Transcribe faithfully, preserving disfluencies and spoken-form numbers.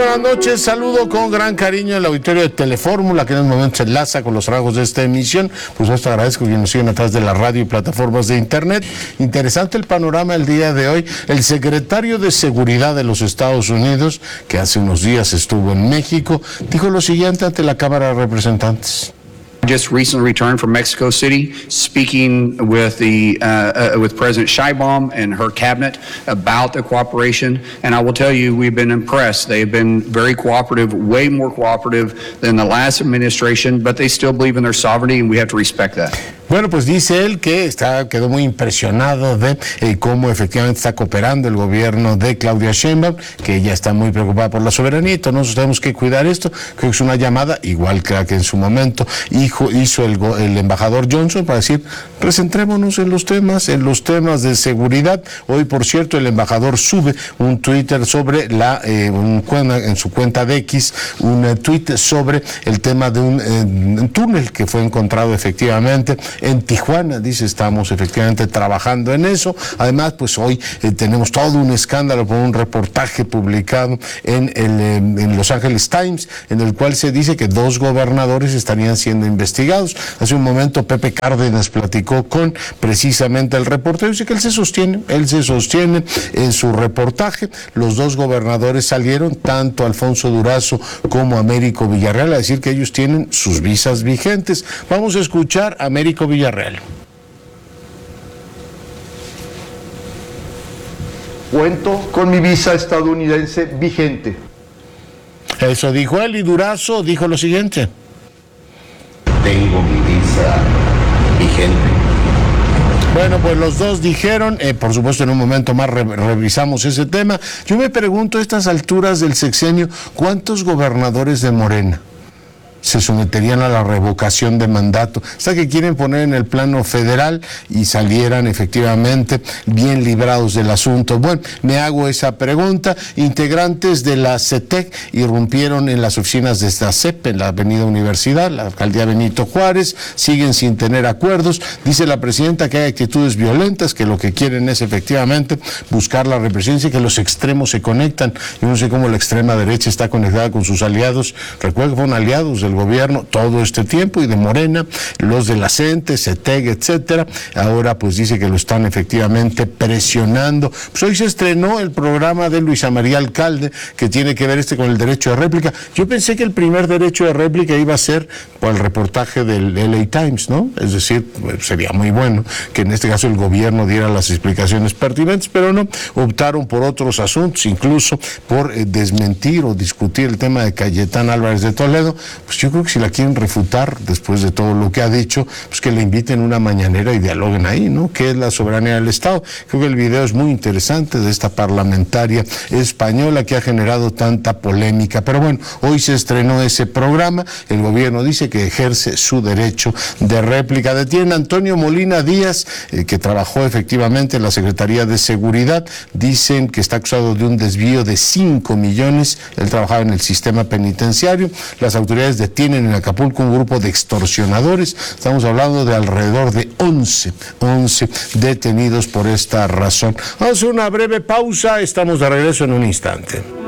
buenas noches. Saludo con gran cariño el auditorio de Telefórmula, que en este momento se enlaza con los rasgos de esta emisión. Por supuesto, agradezco a quienes nos siguen a través de la radio y plataformas de internet. Interesante el panorama el día de hoy. El secretario de Seguridad de los Estados Unidos, que hace unos días estuvo en México, dijo lo siguiente ante la Cámara de Representantes. Just recently returned from Mexico City, speaking with the uh, uh, with President Sheinbaum and her cabinet about the cooperation. And I will tell you, we've been impressed. They have been very cooperative, way more cooperative than the last administration. But they still believe in their sovereignty, and we have to respect that. Bueno, pues dice él que está, quedó muy impresionado de eh, cómo efectivamente está cooperando el gobierno de Claudia Sheinbaum, que ella está muy preocupada por la soberanía y todos nosotros tenemos que cuidar esto. Creo que es una llamada, igual que, que en su momento hijo, hizo el, el embajador Johnson, para decir, recentrémonos en los temas, en los temas de seguridad. Hoy, por cierto, el embajador sube un Twitter sobre la, eh, un, en su cuenta de X, un uh, tweet sobre el tema de un, eh, un túnel que fue encontrado efectivamente en Tijuana. Dice, estamos efectivamente trabajando en eso. Además, pues hoy eh, tenemos todo un escándalo por un reportaje publicado en el eh, en Los Angeles Times, en el cual se dice que dos gobernadores estarían siendo investigados. Hace un momento Pepe Cárdenas platicó con precisamente el reportero y dice que él se sostiene, él se sostiene en su reportaje. Los dos gobernadores salieron, tanto Alfonso Durazo como Américo Villarreal, a decir que ellos tienen sus visas vigentes. Vamos a escuchar a Américo Villarreal. Cuento con mi visa estadounidense vigente. Eso dijo él, y Durazo dijo lo siguiente. Tengo mi visa vigente. Bueno, pues los dos dijeron, eh, por supuesto en un momento más re revisamos ese tema. Yo me pregunto a estas alturas del sexenio, ¿cuántos gobernadores de Morena se someterían a la revocación de mandato? Hasta que quieren poner en el plano federal y salieran efectivamente bien librados del asunto. Bueno, me hago esa pregunta. Integrantes de la C E T E C irrumpieron en las oficinas de esta C E P en la Avenida Universidad, la alcaldía Benito Juárez, siguen sin tener acuerdos. Dice la presidenta que hay actitudes violentas, que lo que quieren es efectivamente buscar la represión y que los extremos se conectan. Yo no sé cómo la extrema derecha está conectada con sus aliados. Recuerdo que fueron aliados del gobierno todo este tiempo y de Morena, los de la CENTE, C E T E C, etcétera. Ahora pues dice que lo están efectivamente presionando. Pues hoy se estrenó el programa de Luisa María Alcalde, que tiene que ver este con el derecho de réplica. Yo pensé que el primer derecho de réplica iba a ser por el reportaje del L A Times, ¿no? Es decir, sería muy bueno que en este caso el gobierno diera las explicaciones pertinentes, pero no, optaron por otros asuntos, incluso por eh, desmentir o discutir el tema de Cayetán Álvarez de Toledo. Pues yo creo que si la quieren refutar después de todo lo que ha dicho, pues que le inviten una mañanera y dialoguen ahí, ¿no? ¿Qué es la soberanía del Estado? Creo que el video es muy interesante de esta parlamentaria española que ha generado tanta polémica. Pero bueno, hoy se estrenó ese programa. El gobierno dice que ejerce su derecho de réplica. Detienen a Antonio Molina Díaz, eh, que trabajó efectivamente en la Secretaría de Seguridad. Dicen que está acusado de un desvío de cinco millones. Él trabajaba en el sistema penitenciario. Las autoridades de tienen en Acapulco un grupo de extorsionadores. Estamos hablando de alrededor de once detenidos por esta razón. Vamos a hacer una breve pausa, estamos de regreso en un instante.